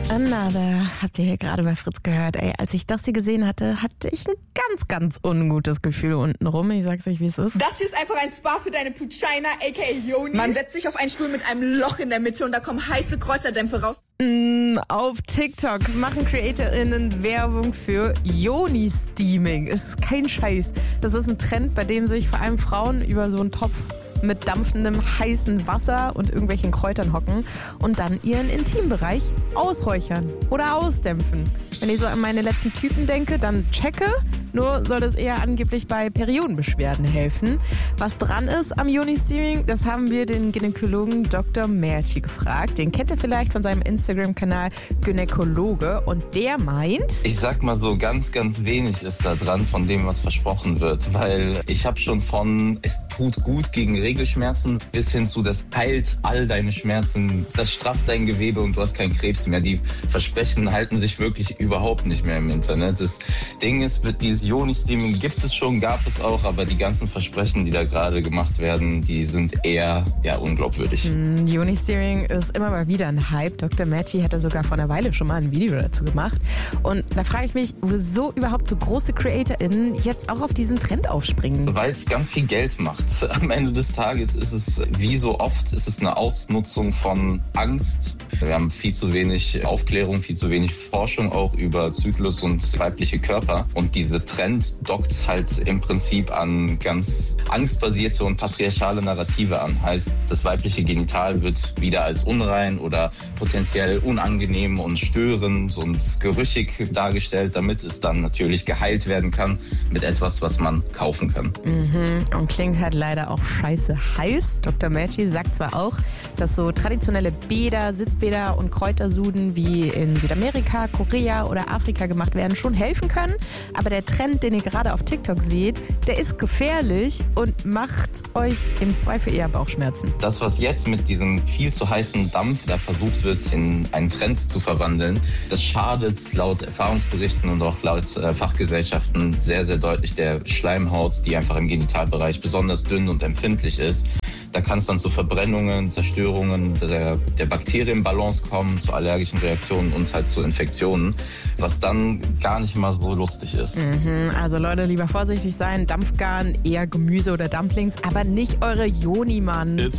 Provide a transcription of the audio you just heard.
Another habt ihr hier gerade bei Fritz gehört. Ey, als ich das hier gesehen hatte, hatte ich ein ganz, ganz ungutes Gefühl unten rum. Ich sag's euch, wie es ist. Das hier ist einfach ein Spa für deine Puchaina, a.k.a. Joni. Man setzt sich auf einen Stuhl mit einem Loch in der Mitte und da kommen heiße Kräuterdämpfe raus. Auf TikTok machen CreatorInnen Werbung für Yoni-Steaming. Es ist kein Scheiß. Das ist ein Trend, bei dem sich vor allem Frauen über so einen Topf mit dampfendem heißen Wasser und irgendwelchen Kräutern hocken und dann ihren Intimbereich ausräuchern oder ausdämpfen. Wenn ich so an meine letzten Typen denke, dann checke. Nur soll das eher angeblich bei Periodenbeschwerden helfen. Was dran ist am Yoni-Steaming, das haben wir den Gynäkologen Dr. Merci gefragt. Den kennt ihr vielleicht von seinem Instagram-Kanal Gynäkologe. Und der meint... Ich sag mal so, ganz, ganz wenig ist da dran von dem, was versprochen wird. Weil ich habe schon von, es tut gut gegen Regelschmerzen, bis hin zu, das heilt all deine Schmerzen, das strafft dein Gewebe und du hast keinen Krebs mehr. Die Versprechen halten sich wirklich überhaupt nicht mehr im Internet. Das Ding ist, dieses Yoni-Steaming gibt es schon, gab es auch, aber die ganzen Versprechen, die da gerade gemacht werden, die sind eher unglaubwürdig. Yoni-Steaming ist immer mal wieder ein Hype. Dr. Merci hat da sogar vor einer Weile schon mal ein Video dazu gemacht. Und da frage ich mich, wieso überhaupt so große CreatorInnen jetzt auch auf diesen Trend aufspringen? Weil es ganz viel Geld macht. Am Ende des Tages ist es, wie so oft, ist es eine Ausnutzung von Angst. Wir haben viel zu wenig Aufklärung, viel zu wenig Forschung auch über Zyklus und weibliche Körper. Und diese Trend dockt halt im Prinzip an ganz angstbasierte und patriarchale Narrative an. Heißt, das weibliche Genital wird wieder als unrein oder potenziell unangenehm und störend und gerüchig dargestellt, damit es dann natürlich geheilt werden kann mit etwas, was man kaufen kann. Und klingt halt leider auch scheiße heiß. Dr. Merci sagt zwar auch, dass so traditionelle Bäder, Sitzbäder und Kräutersuden wie in Südamerika, Korea oder Afrika gemacht werden, schon helfen können, aber der Trend, den ihr gerade auf TikTok seht, der ist gefährlich und macht euch im Zweifel eher Bauchschmerzen. Das, was jetzt mit diesem viel zu heißen Dampf da versucht wird, in einen Trend zu verwandeln, das schadet laut Erfahrungsberichten und auch laut Fachgesellschaften sehr, sehr deutlich der Schleimhaut, die einfach im Genitalbereich besonders dünn und empfindlich ist. Da kann es dann zu Verbrennungen, Zerstörungen der Bakterienbalance kommen, zu allergischen Reaktionen und halt zu Infektionen, was dann gar nicht mal so lustig ist. Also Leute, lieber vorsichtig sein, Dampfgarn, eher Gemüse oder Dumplings, aber nicht eure Yoni, Mann.